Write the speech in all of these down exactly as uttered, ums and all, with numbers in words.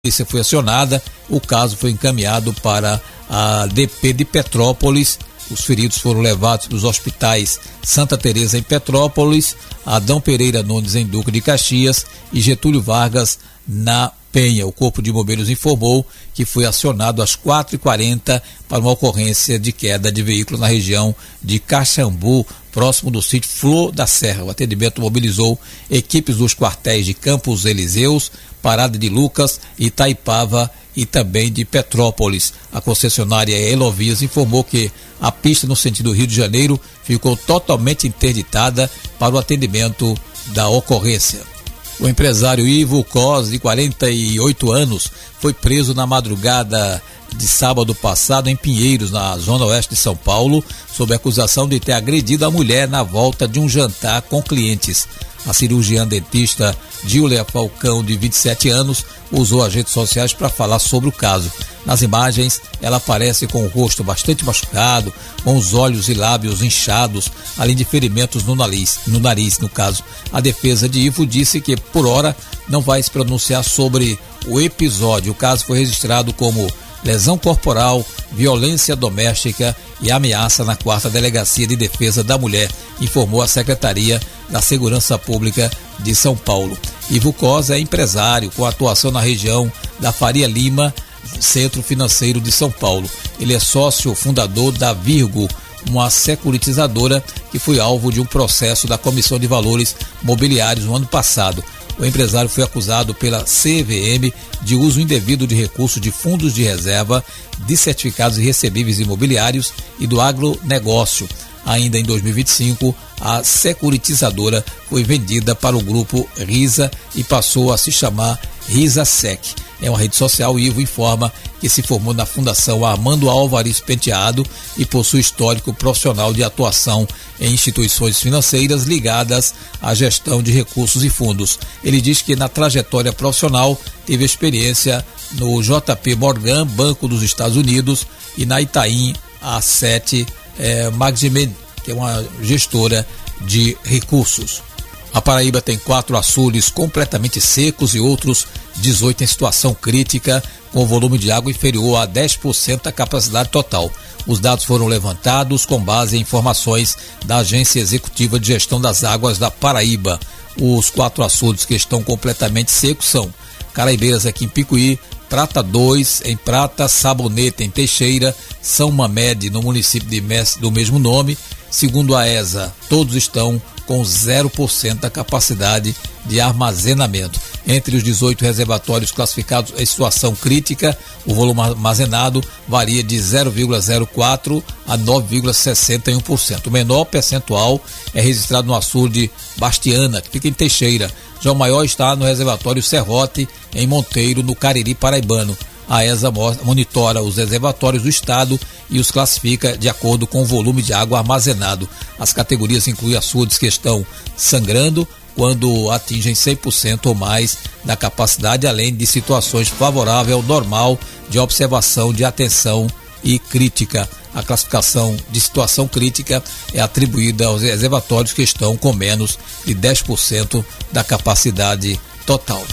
polícia foi acionada, o caso foi encaminhado para a D P de Petrópolis. Os feridos foram levados para os hospitais Santa Teresa em Petrópolis, Adão Pereira Nunes em Duque de Caxias e Getúlio Vargas na Penha. O Corpo de Bombeiros informou que foi acionado às quatro e quarenta para uma ocorrência de queda de veículo na região de Caxambu, próximo do sítio Flor da Serra. O atendimento mobilizou equipes dos quartéis de Campos Elíseos, Parada de Lucas, Itaipava e também de Petrópolis. A concessionária Elovias informou que a pista no sentido Rio de Janeiro ficou totalmente interditada para o atendimento da ocorrência. O empresário Ivo Cos, de quarenta e oito anos, foi preso na madrugada de sábado passado em Pinheiros, na zona oeste de São Paulo, sob a acusação de ter agredido a mulher na volta de um jantar com clientes. A cirurgiã dentista Júlia Falcão, de vinte e sete anos, usou as redes sociais para falar sobre o caso. Nas imagens, ela aparece com o rosto bastante machucado, com os olhos e lábios inchados, além de ferimentos no nariz, no nariz, no caso. A defesa de Ivo disse que, por hora, não vai se pronunciar sobre o episódio. O caso foi registrado como lesão corporal, violência doméstica e ameaça na quarta Delegacia de Defesa da Mulher, informou a Secretaria da Segurança Pública de São Paulo. Ivo Cos é empresário com atuação na região da Faria Lima, Centro Financeiro de São Paulo. Ele é sócio fundador da Virgo, uma securitizadora que foi alvo de um processo da Comissão de Valores Mobiliários no ano passado. O empresário foi acusado pela C V M de uso indevido de recursos de fundos de reserva, de certificados e recebíveis imobiliários e do agronegócio. Ainda em dois mil e vinte e cinco, a securitizadora foi vendida para o grupo Risa e passou a se chamar RisaSec. É uma rede social. Ivo informa que se formou na Fundação Armando Álvares Penteado e possui histórico profissional de atuação em instituições financeiras ligadas à gestão de recursos e fundos. Ele diz que na trajetória profissional teve experiência no J P Morgan, Banco dos Estados Unidos, e na Itaim A sete é, Magzimen, que é uma gestora de recursos. A Paraíba tem quatro açudes completamente secos e outros dezoito em situação crítica, com volume de água inferior a dez por cento da capacidade total. Os dados foram levantados com base em informações da Agência Executiva de Gestão das Águas da Paraíba. Os quatro açudes que estão completamente secos são Caraibeiras aqui em Picuí, Prata dois em Prata, Sabonete em Teixeira, São Mamede no município de Mestre do mesmo nome. Segundo a E S A, todos estão com zero por cento da capacidade de armazenamento. Entre os dezoito reservatórios classificados em situação crítica, o volume armazenado varia de zero vírgula zero quatro a nove vírgula sessenta e um por cento. O menor percentual é registrado no açude Bastiana, que fica em Teixeira. Já o maior está no reservatório Serrote, em Monteiro, no Cariri paraibano. A E S A monitora os reservatórios do estado e os classifica de acordo com o volume de água armazenado. As categorias incluem açudes que estão sangrando quando atingem cem por cento ou mais da capacidade, além de situações favoráveis ao normal de observação de atenção e crítica. A classificação de situação crítica é atribuída aos reservatórios que estão com menos de dez por cento da capacidade total.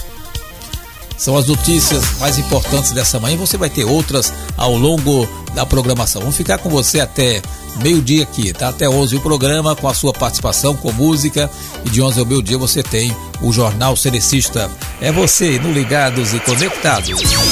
São as notícias mais importantes dessa manhã. Você vai ter outras ao longo da programação. Vamos ficar com você até meio-dia aqui, tá? Até onze o programa, com a sua participação, com música. E de onze ao meio-dia você tem o Jornal Cerecista. É você no Ligados e Conectados.